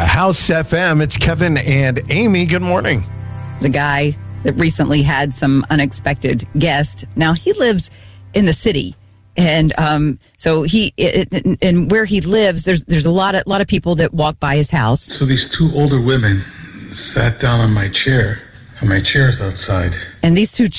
House FM. It's Kevin and Amy. Good morning. There's a guy that recently had some unexpected guest. Now, he lives in the city. And so and where he lives, there's a lot of people that walk by his house. So these two older women sat down on my chair. And my chair's outside. And these two